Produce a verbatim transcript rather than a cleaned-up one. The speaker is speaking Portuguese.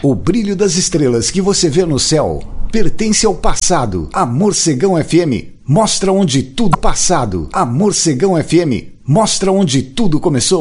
O brilho das estrelas que você vê no céu pertence ao passado. A Morcegão F M mostra onde tudo passado. A Morcegão F M mostra onde tudo começou.